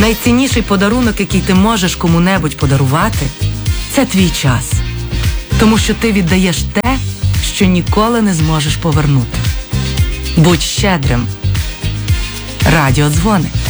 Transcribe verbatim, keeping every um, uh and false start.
Найцінніший подарунок, який ти можеш кому-небудь подарувати, це твій час. Тому що ти віддаєш те, що ніколи не зможеш повернути. Будь щедрим. Радіодзвони.